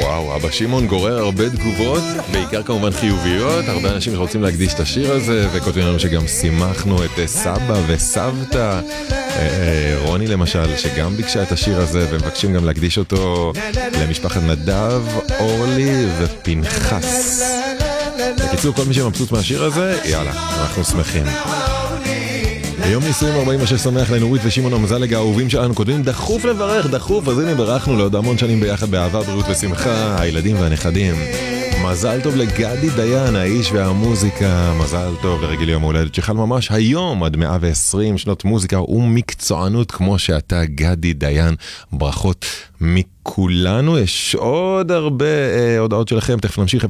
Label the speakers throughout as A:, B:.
A: וואו, אבא שמעון גורר הרבה תגובות, בעיקר כמובן חיוביות, הרבה אנשים שרוצים להקדיש את השיר הזה, וכותבים לנו שגם שימחנו את סבא וסבתא, רוני למשל, שגם ביקשה את השיר הזה, ומבקשים גם להקדיש אותו למשפחת נדב, אורלי ופנחס. בקיצור, כל מי שמבסוט מהשיר הזה, יאללה, אנחנו שמחים. ביום נישואים 46 שמח לנורית ושמעון המזלג האהובים שלנו, כותבים דחוף לברך, דחוף, אז הנה ברכנו לעוד המון שנים ביחד באהבה, בריאות ושמחה, הילדים והנכדים. מזל טוב לגדי דיין, האיש והמוזיקה, מזל טוב לרגל יום הולדת שחל ממש היום עד 120 שנות מוזיקה ומקצוענות כמו שאתה גדי דיין. ברכות מכולנו, יש עוד הרבה הודעות שלכם, תכף נמשיך.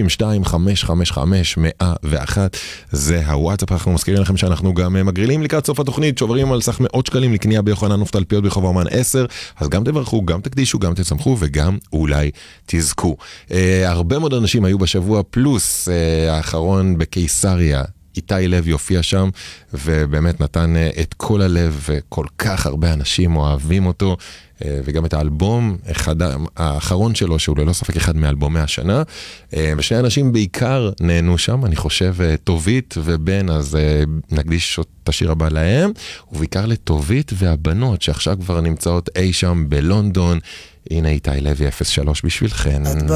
A: 050-2555-101 זה הוואטסאפ. אנחנו מזכירים לכם שאנחנו גם מגרילים לקראת סוף התוכנית, שוברים על סך מאות שקלים לקנייה ביוחנן ופתלפיות ברחוב אומן 10, אז גם תברכו, גם תקדישו, גם תצמחו וגם אולי תזכו. הרבה מאוד אנשים היו בשבוע פלוס האחרון בקיסריה, איתי לוי הופיע שם ובאמת נתן את כל הלב, וכל כך הרבה אנשים אוהבים אותו, וגם את האלבום האחרון שלו, שהוא ללא ספק אחד מאלבומי השנה, ושני אנשים בעיקר נהנו שם, אני חושב טובית ובן, אז נקדיש את השיר הבא להם, ובעיקר לטובית והבנות שעכשיו כבר נמצאות אי שם בלונדון. הנה איתי לוי 03 בשבילכן.